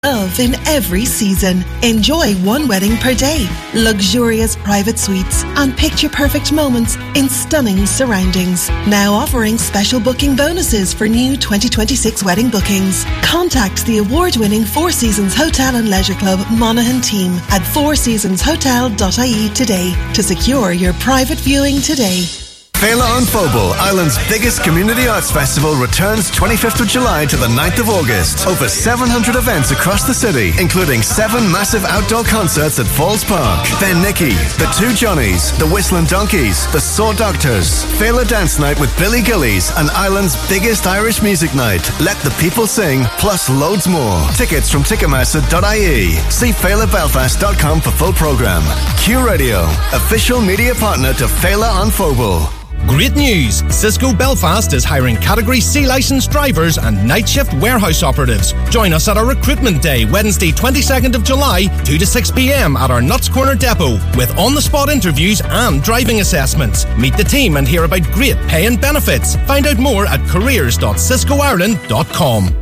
Love in every season. Enjoy one wedding per day, luxurious private suites and picture-perfect moments in stunning surroundings. Now offering special booking bonuses for new 2026 wedding bookings. Contact the award-winning Four Seasons Hotel and Leisure Club Monaghan team at fourseasonshotel.ie today to secure your private viewing today. Féile an Phobal, Ireland's biggest community arts festival, returns 25th of July to the 9th of August. Over 700 events across the city, including 7 massive outdoor concerts at Falls Park. Ben Nicky, The Two Johnnies, The Whistling Donkeys, The Saw Doctors, Féile Dance Night with Billy Gillies, and Ireland's biggest Irish music night. Let the people sing, plus loads more. Tickets from Ticketmaster.ie. See FéileBelfast.com for full programme. Q Radio, official media partner to Féile an Phobal. Great news! Cisco Belfast is hiring Category C licensed drivers and night shift warehouse operatives. Join us at our recruitment day, Wednesday 22nd of July, 2 to 6 p.m. at our Nuts Corner depot, with on-the-spot interviews and driving assessments. Meet the team and hear about great pay and benefits. Find out more at careers.ciscoireland.com.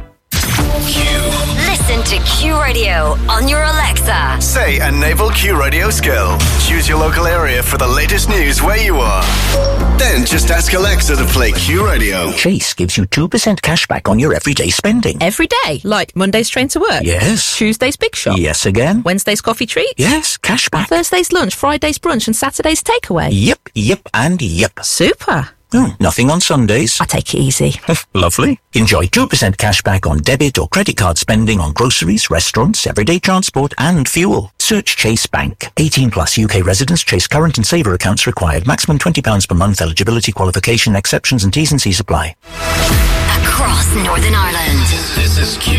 Listen to Q Radio on your Alexa. Say enable Q Radio skill. Choose your local area for the latest news where you are. Then just ask Alexa to play Q Radio. Chase gives you 2% cash back on your everyday spending. Every day? Like Monday's train to work? Yes. Tuesday's big shop? Yes again. Wednesday's coffee treat? Yes, cash back. Thursday's lunch, Friday's brunch and Saturday's takeaway? Yep, and yep. Super. Nothing on Sundays. I take it easy. Lovely. Enjoy 2% cash back on debit or credit card spending on groceries, restaurants, everyday transport and fuel. Search Chase Bank. 18 plus UK residents. Chase current and saver accounts required. Maximum £20 per month. Eligibility, qualification, exceptions and T's and C's apply. Across Northern Ireland. This is Q.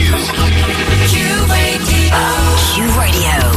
Q Radio. Q Radio.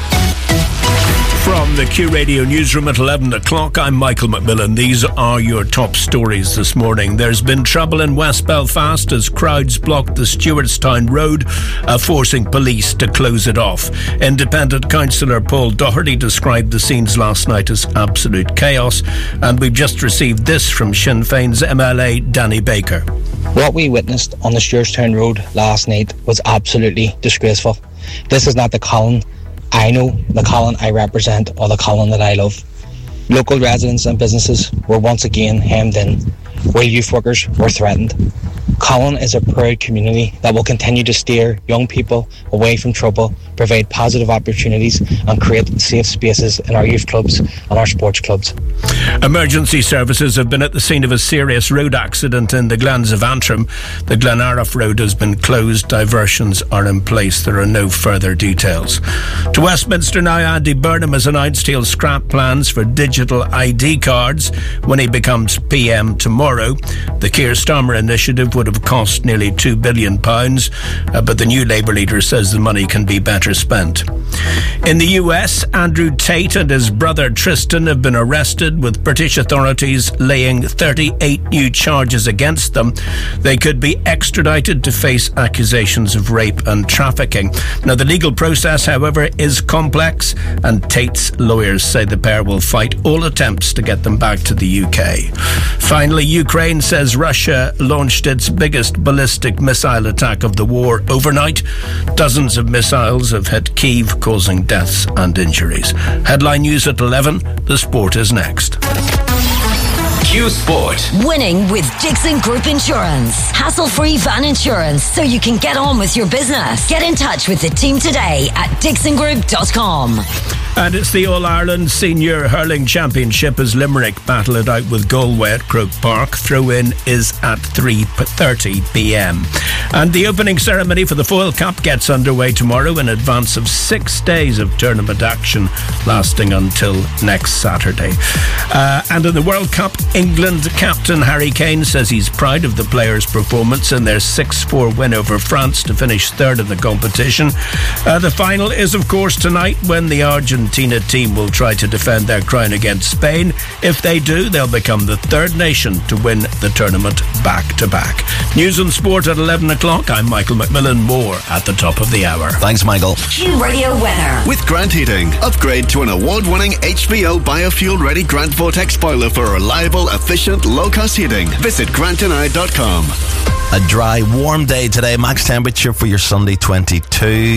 From the Q Radio newsroom at 11 o'clock, I'm Michael McMillan. These are your top stories this morning. There's been trouble in West Belfast as crowds blocked the Stewartstown Road, forcing police to close it off. Independent councillor Paul Doherty described the scenes last night as absolute chaos. And we've just received this from Sinn Féin's MLA Danny Baker. What we witnessed on the Stewartstown Road last night was absolutely disgraceful. This is not the Colin I know, the Colin I represent, or the Colin that I love. Local residents and businesses were once again hemmed in, while youth workers were threatened. Colin is a proud community that will continue to steer young people away from trouble, provide positive opportunities and create safe spaces in our youth clubs and our sports clubs. Emergency services have been at the scene of a serious road accident in the Glens of Antrim. The Glenariff Road has been closed. Diversions are in place. There are no further details. To Westminster now, Andy Burnham has announced he'll scrap plans for digital ID cards when he becomes PM tomorrow. The Keir Starmer initiative would have cost nearly £2 billion, but the new Labour leader says the money can be better spent. In the US, Andrew Tate and his brother Tristan have been arrested, with British authorities laying 38 new charges against them. They could be extradited to face accusations of rape and trafficking. Now, the legal process, however, is complex, and Tate's lawyers say the pair will fight all attempts to get them back to the UK. Finally, Ukraine says Russia launched its biggest ballistic missile attack of the war overnight. Dozens of missiles have hit Kyiv, causing deaths and injuries. Headline news at 11. The sport is next. Q Sport. Winning with Dixon Group Insurance. Hassle-free van insurance so you can get on with your business. Get in touch with the team today at dixongroup.com. And it's the All-Ireland Senior Hurling Championship as Limerick battle it out with Galway at Croke Park. Throw-in is at 3:30pm. And the opening ceremony for the Foyle Cup gets underway tomorrow in advance of 6 days of tournament action lasting until next Saturday. And in the World Cup, England captain Harry Kane says he's proud of the players' performance in their 6-4 win over France to finish third in the competition. The final is, of course, tonight when the Argentine Argentina team will try to defend their crown against Spain. If they do, they'll become the third nation to win the tournament back-to-back. News and sport at 11 o'clock. I'm Michael McMillan. More at the top of the hour. Thanks, Michael. Q Radio weather. With Grant Heating, upgrade to an award-winning HBO biofuel-ready Grant Vortex boiler for reliable, efficient, low-cost heating. Visit grantandI.com. A dry, warm day today. Max temperature for your Sunday 22.